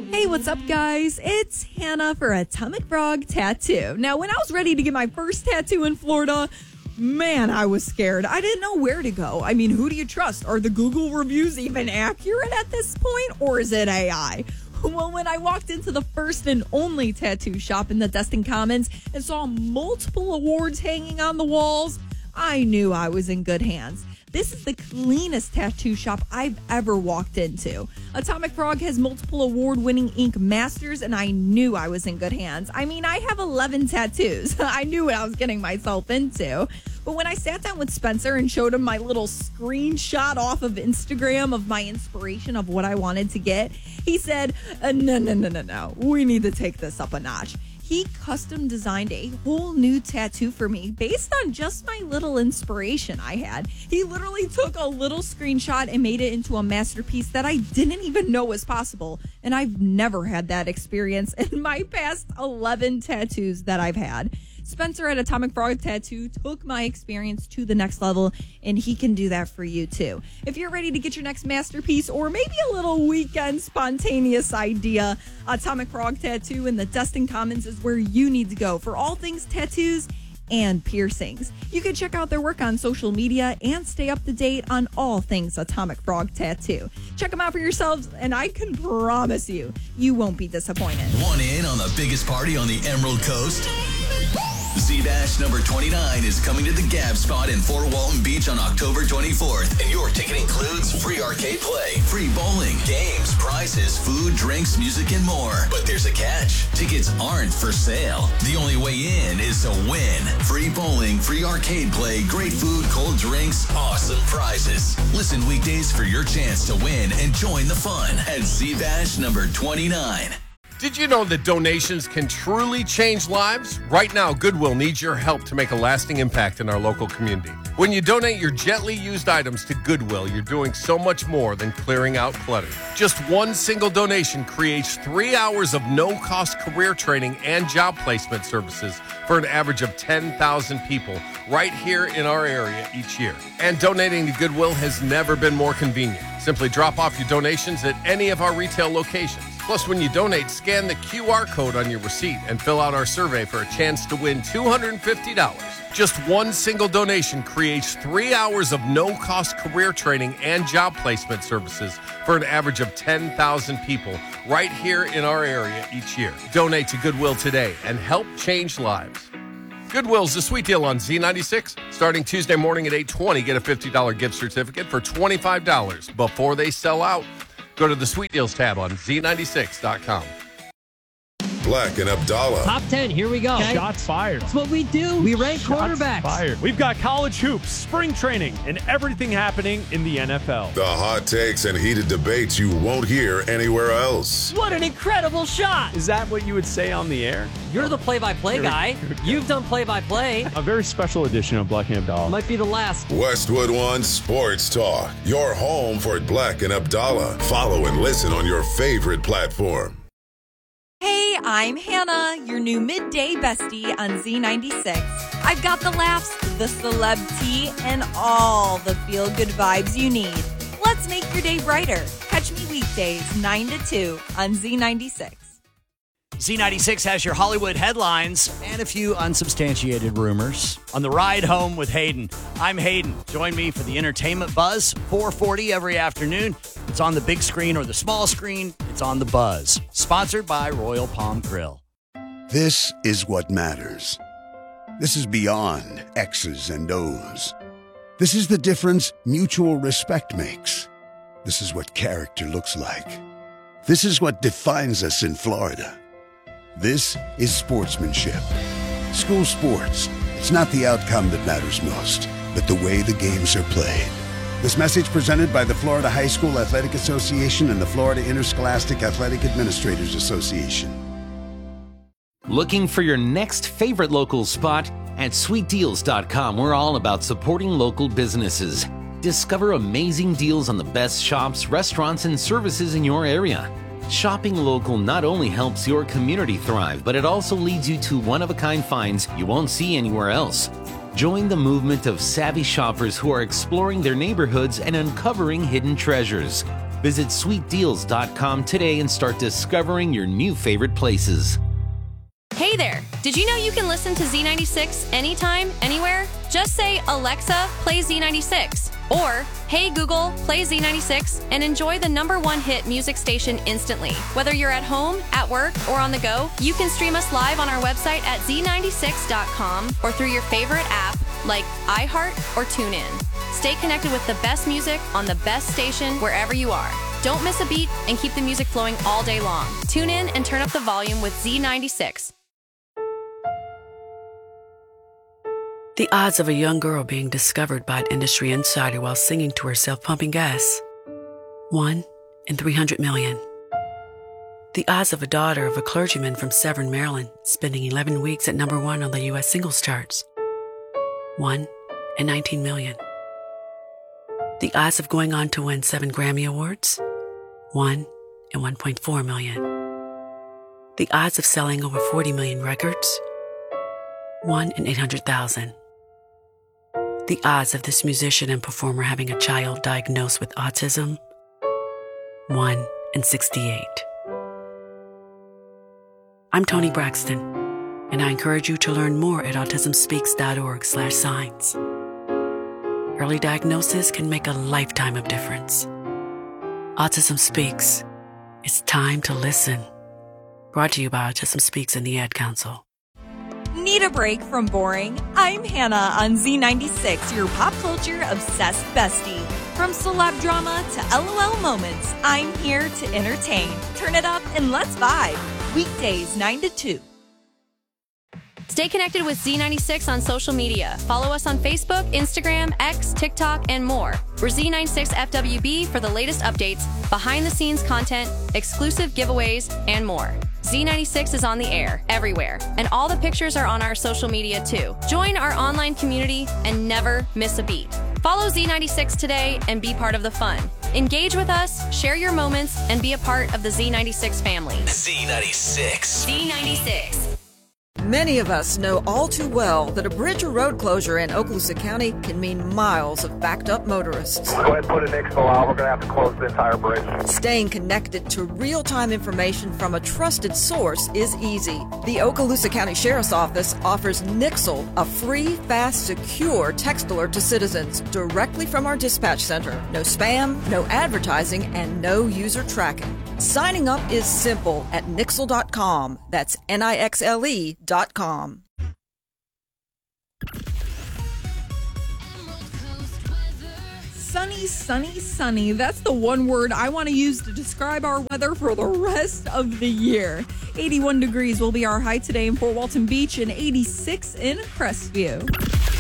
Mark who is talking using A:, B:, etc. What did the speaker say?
A: Hey, what's up, guys? It's Hannah for Atomic Frog Tattoo. Now, when I was ready to get my first tattoo in Florida, man, I was scared. I didn't know where to go. I mean, who do you trust? Are the Google reviews even accurate at this point, or is it AI? Well, when I walked into the first and only tattoo shop in the Destin Commons and saw multiple awards hanging on the walls, I knew I was in good hands. This is the cleanest tattoo shop I've ever walked into. Atomic Frog has multiple award-winning ink masters, and I knew I was in good hands. I mean, I have 11 tattoos. I knew what I was getting myself into. But when I sat down with Spencer and showed him my little screenshot off of Instagram of my inspiration of what I wanted to get, he said, no. We need to take this up a notch. He custom designed a whole new tattoo for me based on just my little inspiration I had. He literally took a little screenshot and made it into a masterpiece that I didn't even know was possible. And I've never had that experience in my past 11 tattoos that I've had. Spencer at Atomic Frog Tattoo took my experience to the next level, and he can do that for you too. If you're ready to get your next masterpiece or maybe a little weekend spontaneous idea, Atomic Frog Tattoo in the Destin Commons is where you need to go for all things tattoos and piercings. You can check out their work on social media and stay up to date on all things Atomic Frog Tattoo. Check them out for yourselves, and I can promise you, you won't be disappointed.
B: Want in on the biggest party on the Emerald Coast? Z-Bash number 29 is coming to the Gab Spot in Fort Walton Beach on October 24th. And your ticket includes free arcade play, free bowling, games, prizes, food, drinks, music, and more. But there's a catch. Tickets aren't for sale. The only way in is to win. Free bowling, free arcade play, great food, cold drinks, awesome prizes. Listen weekdays for your chance to win and join the fun at Z-Bash number 29.
C: Did you know that donations can truly change lives? Right now, Goodwill needs your help to make a lasting impact in our local community. When you donate your gently used items to Goodwill, you're doing so much more than clearing out clutter. Just one single donation creates 3 hours of no-cost career training and job placement services for an average of 10,000 people right here in our area each year. And donating to Goodwill has never been more convenient. Simply drop off your donations at any of our retail locations. Plus, when you donate, scan the QR code on your receipt and fill out our survey for a chance to win $250. Just one single donation creates 3 hours of no-cost career training and job placement services for an average of 10,000 people right here in our area each year. Donate to Goodwill today and help change lives. Goodwill's a sweet deal on Z96. Starting Tuesday morning at 8:20, get a $50 gift certificate for $25 before they sell out. Go to the Sweet Deals tab on Z96.com.
D: Black and Abdallah.
E: Top 10, here we go.
F: Okay. Shots fired.
E: That's what we do. We rank quarterbacks.
F: Fired. We've got college hoops, spring training, and everything happening in the NFL.
D: The hot takes and heated debates you won't hear anywhere else.
E: What an incredible shot.
F: Is that what you would say on the air?
E: You're the play-by-play guy. You've done play-by-play.
F: A very special edition of Black and Abdallah.
E: Might be the last.
D: Westwood One Sports Talk. Your home for Black and Abdallah. Follow and listen on your favorite platform.
A: Hey, I'm Hannah, your new midday bestie on Z96. I've got the laughs, the celeb tea, and all the feel-good vibes you need. Let's make your day brighter. Catch me weekdays 9 to 2 on Z96.
G: Z96 has your Hollywood headlines and a few unsubstantiated rumors. On the ride home with Hayden, I'm Hayden. Join me for the entertainment buzz, 4:40 every afternoon. It's on the big screen or the small screen. It's on the Buzz. Sponsored by Royal Palm Grill.
H: This is what matters. This is beyond X's and O's. This is the difference mutual respect makes. This is what character looks like. This is what defines us in Florida. This is sportsmanship. School sports. It's not the outcome that matters most, but the way the games are played. This message presented by the Florida High School Athletic Association and the Florida Interscholastic Athletic Administrators Association.
I: Looking for your next favorite local spot? At sweetdeals.com, we're all about supporting local businesses. Discover amazing deals on the best shops, restaurants, and services in your area. Shopping local not only helps your community thrive, but it also leads you to one-of-a-kind finds you won't see anywhere else. Join the movement of savvy shoppers who are exploring their neighborhoods and uncovering hidden treasures. Visit sweetdeals.com today and start discovering your new favorite places.
J: Hey there! Did you know you can listen to Z96 anytime, anywhere? Just say, Alexa, play Z96. Or, hey Google, play Z96 and enjoy the #1 hit music station instantly. Whether you're at home, at work, or on the go, you can stream us live on our website at Z96.com or through your favorite app like iHeart or TuneIn. Stay connected with the best music on the best station wherever you are. Don't miss a beat and keep the music flowing all day long. Tune in and turn up the volume with Z96.
K: The odds of a young girl being discovered by an industry insider while singing to herself pumping gas. 1 in 300 million. The odds of a daughter of a clergyman from Severn, Maryland, spending 11 weeks at #1 on the U.S. singles charts. 1 in 19 million. The odds of going on to win 7 Grammy Awards. 1 in 1.4 million. The odds of selling over 40 million records. 1 in 800,000. The odds of this musician and performer having a child diagnosed with autism. 1 in 68. I'm Toni Braxton, and I encourage you to learn more at autismspeaks.org/signs. Early diagnosis can make a lifetime of difference. Autism Speaks. It's time to listen. Brought to you by Autism Speaks and the Ad Council.
A: Need a break from boring? I'm Hannah on Z96, your pop culture obsessed bestie. From celeb drama to LOL moments, I'm here to entertain. Turn it up and let's vibe. Weekdays 9 to 2.
J: Stay connected with Z96 on social media. Follow us on Facebook, Instagram, X, TikTok, and more. We're Z96FWB for the latest updates, behind-the-scenes content, exclusive giveaways, and more. Z96 is on the air, everywhere, and all the pictures are on our social media too. Join our online community and never miss a beat. Follow Z96 today and be part of the fun. Engage with us, share your moments, and be a part of the Z96 family.
B: Z96.
J: Z96.
L: Many of us know all too well that a bridge or road closure in Okaloosa County can mean miles of backed up motorists.
M: Go ahead and put an Nixville out. We're going to have to close the entire bridge.
L: Staying connected to real-time information from a trusted source is easy. The Okaloosa County Sheriff's Office offers Nixle, a free, fast, secure text alert to citizens directly from our dispatch center. No spam, no advertising, and no user tracking. Signing up is simple at Nixle.com. That's Nixle.com.
A: Sunny, sunny, sunny. That's the one word I want to use to describe our weather for the rest of the year. 81 degrees will be our high today in Fort Walton Beach and 86 in Crestview.